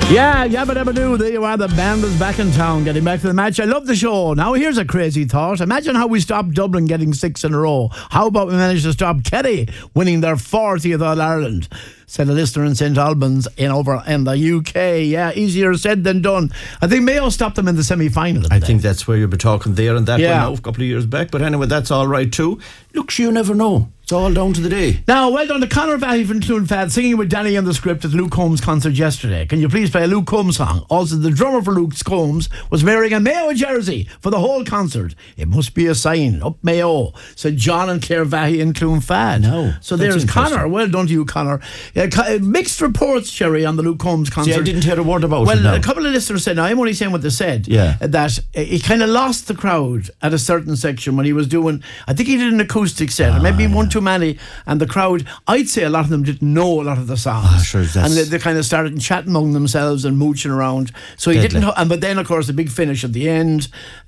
Yeah, yabba dabba doo. There you are. The band is back in town, getting back to the match. I love the show. Now, here's a crazy thought. Imagine how we stopped Dublin getting 6 in a row. How about we managed to stop Kerry winning their 40th All Ireland? Said a listener in St Albans over in the UK. Yeah, easier said than done. I think Mayo stopped them in the semi-final. I think that's where you'll be talking there and that one now, a couple of years back. But anyway, that's all right too. Look, you never know. It's all down to the day. Now, well done to Conor Valley from Clonfad singing with Danny on the script at Luke Combs' concert yesterday. Can you please play a Luke Combs song? Also, the drummer for Luke Combs was wearing a Mayo jersey for the whole concert. It must be a sign. Up Mayo, said John and Claire Vahey in Clonfad. No. So there's Conor. Well done to you, Conor. Mixed reports, Cherry, on the Luke Combs concert. See, I didn't hear a word about it. Well, a couple of listeners said, now I'm only saying what they said, that he kind of lost the crowd at a certain section when he was doing, I think he did an acoustic set, or maybe one too many, and the crowd, I'd say a lot of them didn't know a lot of the songs. Sure, and they kind of started chatting among themselves and mooching around. So he didn't, but then of course the big finish at the end,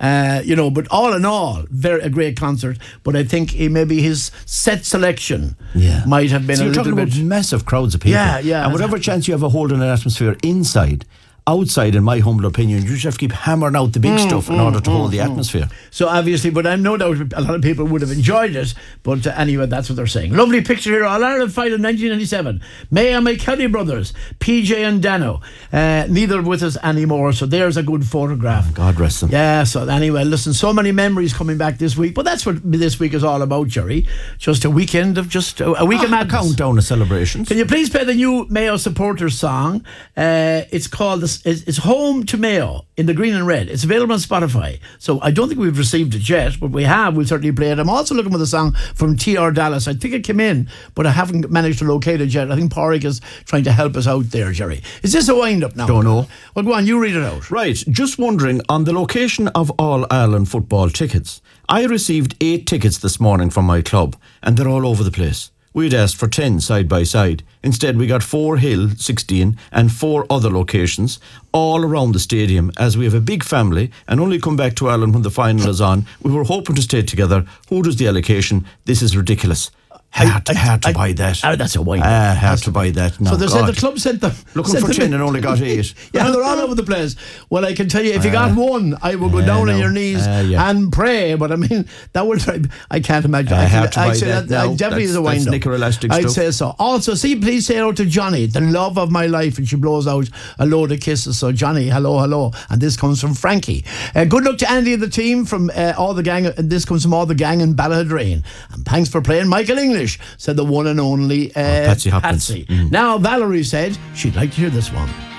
but all in all, a great concert. But I think maybe his set selection might have been a little bit. You're talking about massive crowds of people. Yeah. And whatever chance you have of holding an atmosphere inside, outside, in my humble opinion, you just have to keep hammering out the big stuff in order to hold the atmosphere. So obviously, but I'm no doubt a lot of people would have enjoyed it. But anyway, that's what they're saying. Lovely picture here. All Ireland final 1997. Mayo and my Kelly brothers, PJ and Dano, neither with us anymore. So there's a good photograph. God rest them. Yeah. So anyway, listen, so many memories coming back this week. But that's what this week is all about, Jerry. Just a weekend of a week of madness. A countdown of celebrations. Can you please play the new Mayo supporters song? It's called It's Home to Mayo in the green and red. It's available on Spotify. So I don't think we've received it yet, but we have. We'll certainly play it. I'm also looking for the song from TR Dallas. I think it came in, but I haven't managed to locate it yet. I think Porrick is trying to help us out there, Jerry. Is this a wind-up now? Don't know. Well, go on, you read it out. Right, just wondering, on the location of All Ireland football tickets, I received 8 tickets this morning from my club, and they're all over the place. We'd asked for 10 side by side. Instead, we got 4 Hill, 16, and 4 other locations, all around the stadium, as we have a big family and only come back to Ireland when the final is on. We were hoping to stay together. Who does the allocation? This is ridiculous. Hard to buy that. That's a wine. Hard to buy that. No, so they said the club sent them. Looking for 10 and only got 8. Yeah, they're all over the place. Well, I can tell you, if you got one, I will go down on your knees and pray. But I mean, that would, I can't imagine. I'd say that definitely is a wind up. I'd say so. Also, please say hello to Johnny, the love of my life, and she blows out a load of kisses. So Johnny, hello. And this comes from Frankie. Good luck to Andy and the team from all the gang. This comes from all the gang in Ballaghadrain. And thanks for playing Michael English, said the one and only Patsy Hopkins. Now Valerie said she'd like to hear this one.